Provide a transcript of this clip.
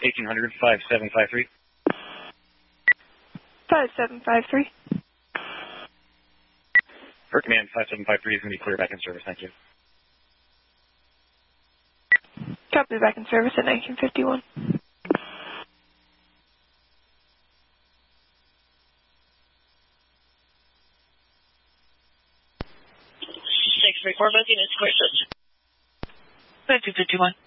1800 5753. 5753. For command 5753 is going to be clear back in service. Thank you. Copy, back in service at 1951. Thanks for booking. It's clear. 1951.